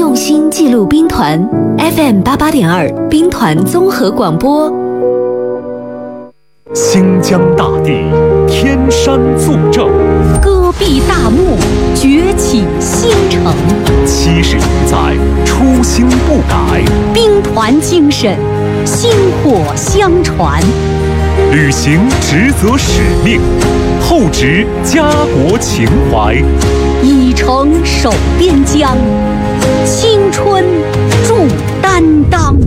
用心记录兵团 FM88.2 兵团综合广播。 新疆大地，天山作证， 戈壁大漠，崛起新城。 70余载，初心不改， 兵团精神，薪火相传。 履行职责使命，厚植家国情怀， 以诚守边疆，青春铸担当。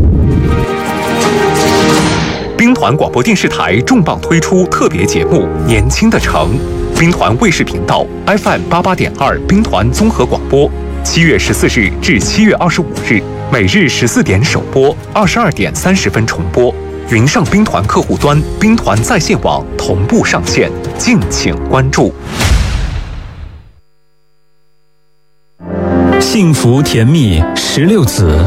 兵团广播电视台重磅推出特别节目《年轻的城》，兵团卫视频道 FM88.2 兵团综合广播，7月14日至7月25日，每日14点首播，22点30分重播。云上兵团客户端、兵团在线网同步上线，敬请关注。 幸福甜蜜16子。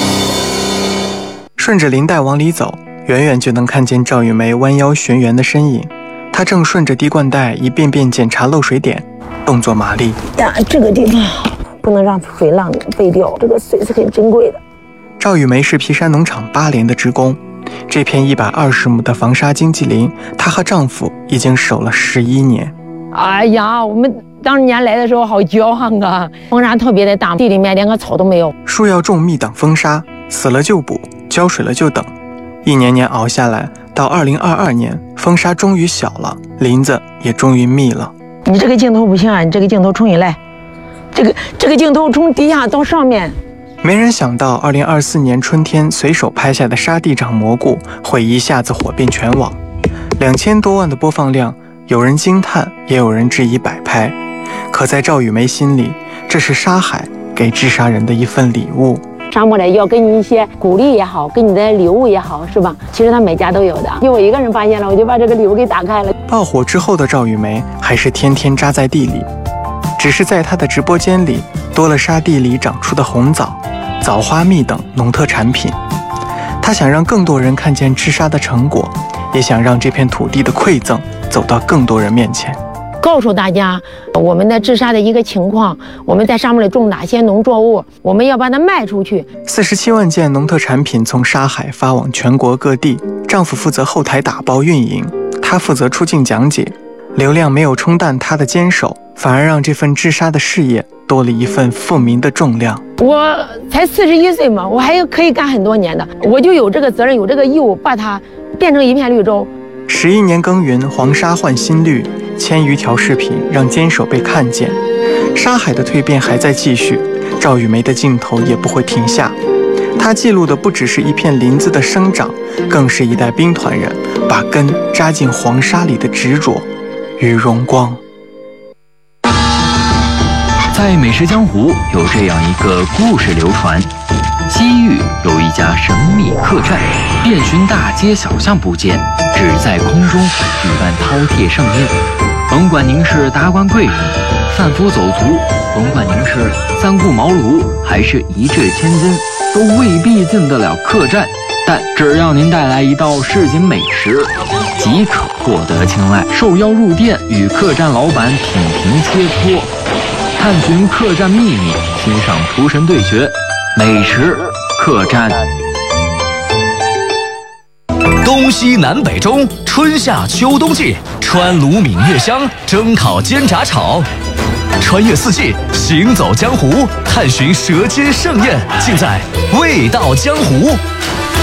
顺着林带往里走，远远就能看见赵玉梅弯腰寻源的身影。她正顺着滴灌带一遍遍检查漏水点，动作麻利。 这个地方不能让水浪废掉，这个水是很珍贵的。 赵玉梅是皮山农场8连的职工，这片120亩的防沙经济林，她和丈夫已经守了11年。 哎呀，我们当年来的时候好骄傲啊！风沙特别的大，地里面连个草都没有。 树要种密挡风沙，死了就补，浇水了就等。一年年熬下来，到2022年，风沙终于小了，林子也终于密了。 你这个镜头不行啊，你这个镜头重新来。这个镜头从底下到上面。 没人想到2024年春天随手拍下的沙地长蘑菇会一下子火遍全网，2000多万的播放量，有人惊叹，也有人质疑摆拍。可在赵玉梅心里，这是沙海给治沙人的一份礼物。 沙漠的要给你一些鼓励也好，给你的礼物也好，是吧？其实他每家都有的，就我一个人发现了，我就把这个礼物给打开了。 爆火之后的赵玉梅还是天天扎在地里，只是在她的直播间里多了沙地里长出的红枣、枣花蜜等农特产品。她想让更多人看见治沙的成果，也想让这片土地的馈赠走到更多人面前， 告诉大家我们的治沙的一个情况，我们在沙漠里种哪些农作物，我们要把它卖出去。 47万件农特产品从沙海发往全国各地，丈夫负责后台打包运营，她负责出镜讲解。流量没有冲淡她的坚守，反而让这份治沙的事业多了一份富民的重量。 我才41岁嘛，我还可以干很多年的，我就有这个责任，有这个义务，把它变成一片绿洲。 11年耕耘，黄沙换新绿，1000余条视频让坚守被看见。沙海的蜕变还在继续，赵玉梅的镜头也不会停下。她记录的不只是一片林子的生长，更是一代兵团人把根扎进黄沙里的执着与荣光。 在美食江湖有这样一个故事流传，西域有一家神秘客栈，遍寻大街小巷不见，只在空中举办饕餮盛宴。甭管您是达官贵人、贩夫走卒，甭管您是三顾茅庐还是一掷千金，都未必进得了客栈。但只要您带来一道市井美食，即可获得青睐。受邀入店，与客栈老板品评切磋，探寻客栈秘密，欣赏厨神对决，美食客栈。 东西南北中，春夏秋冬季，川鲁闽粤湘，蒸烤煎炸炒，穿越四季，行走江湖，探寻舌尖盛宴，尽在味道江湖。